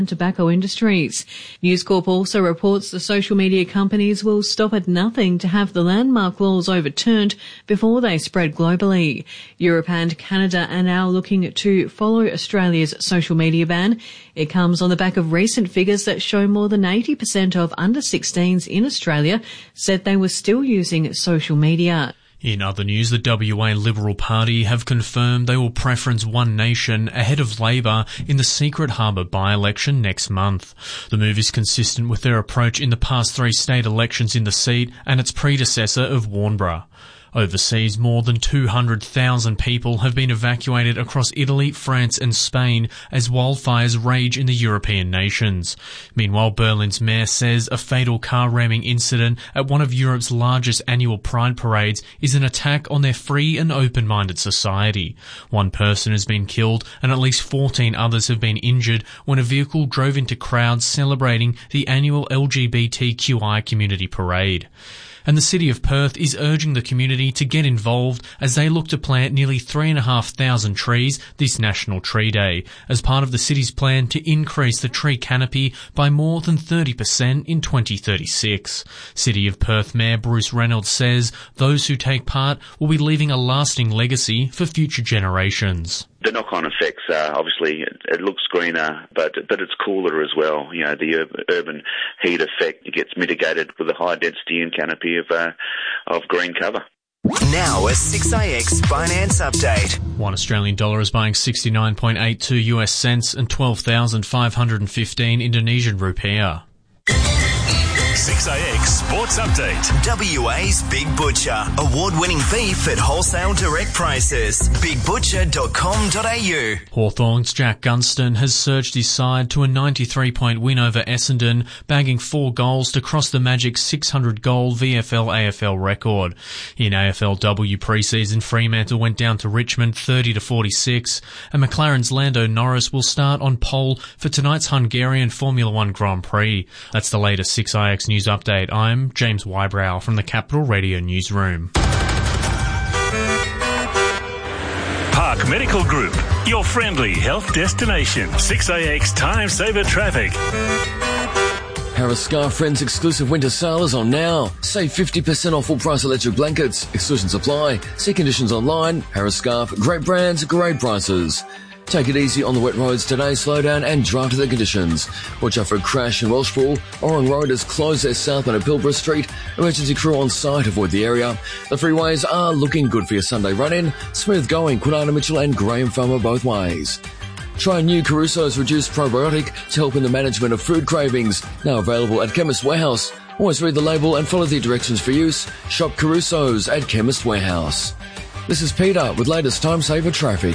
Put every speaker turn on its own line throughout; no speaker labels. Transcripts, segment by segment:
tobacco industries. News Corp also reports the social media companies will stop at nothing to have the landmark laws overturned before they spread globally. Europe and Canada are now looking to follow Australia's social media ban. It comes on the back of recent figures that show more than 80% of under-16s in Australia said they were still using social media.
In other news, the WA Liberal Party have confirmed they will preference One Nation ahead of Labor in the Secret Harbour by-election next month. The move is consistent with their approach in the past 3 state elections in the seat and its predecessor of Warnbro. Overseas, more than 200,000 people have been evacuated across Italy, France and Spain as wildfires rage in the European nations. Meanwhile, Berlin's mayor says a fatal car ramming incident at one of Europe's largest annual Pride parades is an attack on their free and open-minded society. 1 person has been killed and at least 14 others have been injured when a vehicle drove into crowds celebrating the annual LGBTQI community parade. And the City of Perth is urging the community to get involved as they look to plant nearly 3,500 trees this National Tree Day as part of the city's plan to increase the tree canopy by more than 30% in 2036. City of Perth Mayor Bruce Reynolds says those who take part will be leaving a lasting legacy for future generations.
The knock-on effects are obviously it looks greener, but it's cooler as well. You know, the urban heat effect gets mitigated with a high density and canopy of green cover.
Now a 6AX finance update.
$1 Australian dollar is buying 69.82 US cents and 12,515 Indonesian rupiah.
6AX Sports Update.
WA's Big Butcher. Award-winning beef at wholesale direct prices. BigButcher.com.au.
Hawthorn's Jack Gunston has surged his side to a 93-point win over Essendon, bagging 4 goals to cross the Magic's 600-goal VFL-AFL record. In AFLW pre-season, Fremantle went down to Richmond 30-46, and McLaren's Lando Norris will start on pole for tonight's Hungarian Formula One Grand Prix. That's the latest 6IX News Update. I'm James Wybrow from the Capital Radio Newsroom.
Park Medical Group, your friendly health destination. 6AX Time Saver Traffic.
Harris Scarf Friends exclusive winter sale is on now. Save 50% off full price electric blankets. Exclusions apply. See conditions online. Harris Scarf, great brands, great prices. Take it easy on the wet roads today. Slow down and drive to the conditions. Watch out for a crash in Welshpool. Oran Road has closed their southbound at Pilbara Street. Emergency crew on site. Avoid the area. The freeways are looking good for your Sunday run-in. Smooth going. Quinana Mitchell and Graham Farmer both ways. Try new Caruso's Reduced Probiotic to help in the management of food cravings. Now available at Chemist Warehouse. Always read the label and follow the directions for use. Shop Caruso's at Chemist Warehouse. This is Peter with latest Time Saver Traffic.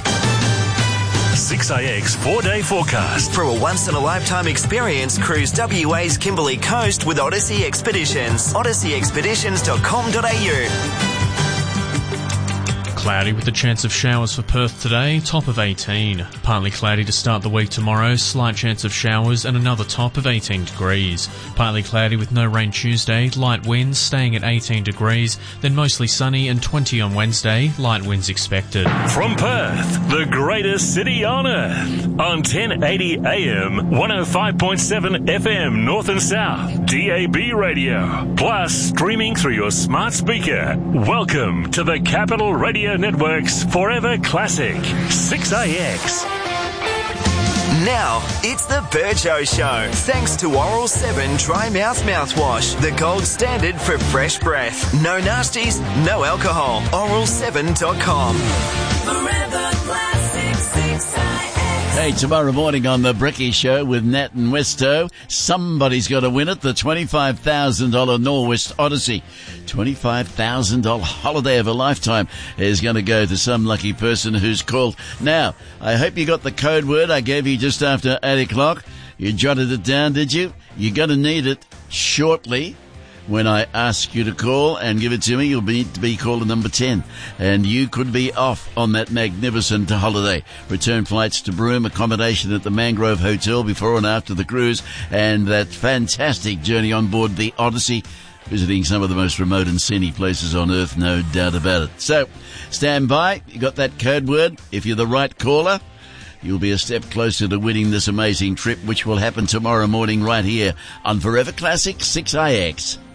6AX 4-day forecast.
For a once-in-a-lifetime experience, cruise WA's Kimberley Coast with Odyssey Expeditions. odysseyexpeditions.com.au.
Cloudy with a chance of showers for Perth today, top of 18. Partly cloudy to start the week tomorrow, slight chance of showers and another top of 18 degrees. Partly cloudy with no rain Tuesday, light winds staying at 18 degrees, then mostly sunny and 20 on Wednesday, light winds expected.
From Perth, the greatest city on earth. On 1080 AM, 105.7 FM North and South, DAB radio. Plus streaming through your smart speaker. Welcome to the Capital Radio Network's Forever Classic, 6AX.
Now, it's the Burjo Show. Thanks to Oral 7 Dry Mouth Mouthwash, the gold standard for fresh breath. No nasties, no alcohol. Oral7.com.
Forever Classic 6AX.
Hey, tomorrow morning on the Bricky Show with Nat and Westo, somebody's got to win it. The $25,000 Norwest Odyssey. $25,000 holiday of a lifetime is going to go to some lucky person who's called. Now, I hope you got the code word I gave you just after 8 o'clock. You jotted it down, did you? You're going to need it shortly. When I ask you to call and give it to me, you'll need to be caller number 10. And you could be off on that magnificent holiday. Return flights to Broome, accommodation at the Mangrove Hotel before and after the cruise, and that fantastic journey on board the Odyssey, visiting some of the most remote and scenic places on Earth, no doubt about it. So, stand by. You got that code word. If you're the right caller, you'll be a step closer to winning this amazing trip, which will happen tomorrow morning right here on Forever Classic 6IX.